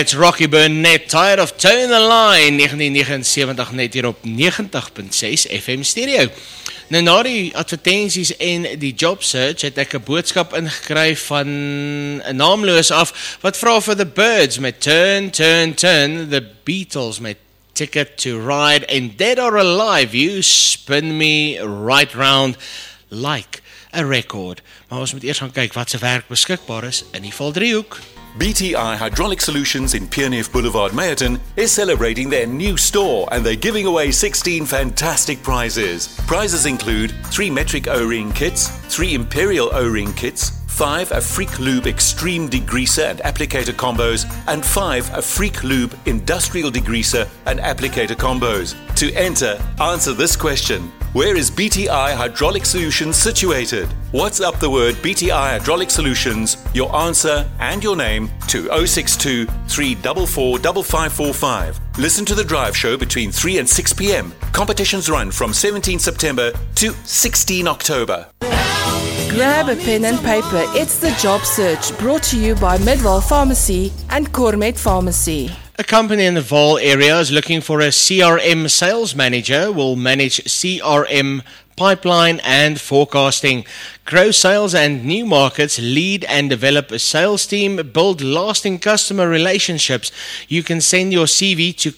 It's Rocky Burnett, Tired of Tone the Line, 1979 net hier op 90.6 FM stereo. Nou na die advertensies en die job search het ek 'n boodskap ingekry van 'n naamloos af wat vra vir The Birds met Turn, Turn, Turn, The Beatles met Ticket to Ride en Dead or Alive, You Spin Me Right Round Like a Record. Maar ons moet eers gaan kyk wat se werk beskikbaar is in die Valdriehoek. BTI Hydraulic Solutions in Pierneef Boulevard, Meyerton is celebrating their new store and they're giving away 16 fantastic prizes. Prizes include 3 metric O-ring kits, 3 imperial O-ring kits, 5 a Freak Lube Extreme Degreaser and Applicator Combos, and 5 a Freak Lube Industrial Degreaser and Applicator Combos. To enter, answer this question. Where is BTI Hydraulic Solutions situated? WhatsApp the word BTI Hydraulic Solutions, your answer and your name to 062 344 5545. Listen to the drive show between 3 and 6 p.m. Competitions run from 17 September to 16 October. Grab a pen and paper. It's the job search, brought to you by Midwell Pharmacy and Cormet Pharmacy. A company in the Vaal area is looking for a CRM sales manager, will manage CRM pipeline and forecasting, grow sales and new markets, lead and develop a sales team, build lasting customer relationships. You can send your CV to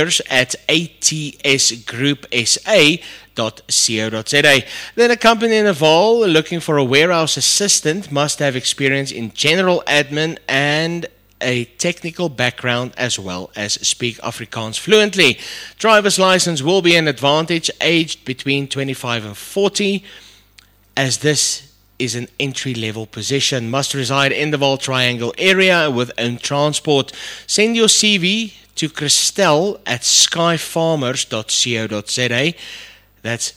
careers@atsgroupsa.co.za. Then a company in the Vaal looking for a warehouse assistant must have experience in general admin and a technical background as well as speak Afrikaans fluently. Driver's license will be an advantage, aged between 25 and 40, as this is an entry-level position. Must reside in the Vaal Triangle area with own transport. Send your CV to Christel@skyfarmers.co.za. That's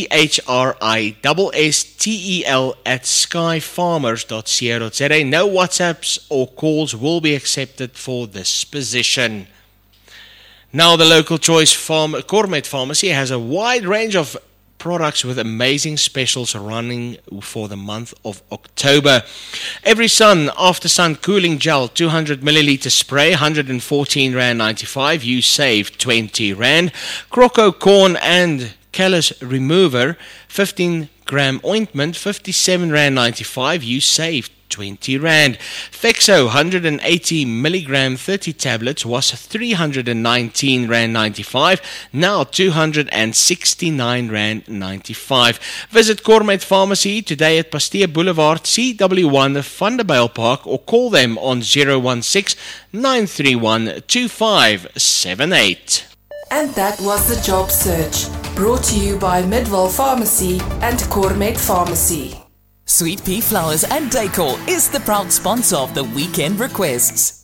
CHRISSTEL@skyfarmers.co.za. No WhatsApps or calls will be accepted for this position. Now, the local choice Cormet Pharmacy has a wide range of products with amazing specials running for the month of October. Every Sun After Sun Cooling Gel 200 milliliter spray, R114.95. You save R20. Croco Corn and Callus Remover 15-gram ointment, R57.95. You save R20. Fexo 180 milligram 30 tablets was R319.95. Now R269.95. Visit Cormet Pharmacy today at Pasteur Boulevard, CW1, Vanderbijl Park, or call them on 016-931-2578. And that was the job search, brought to you by Midwell Pharmacy and Cormet Pharmacy. Sweet Pea Flowers and Decor is the proud sponsor of the Weekend Requests.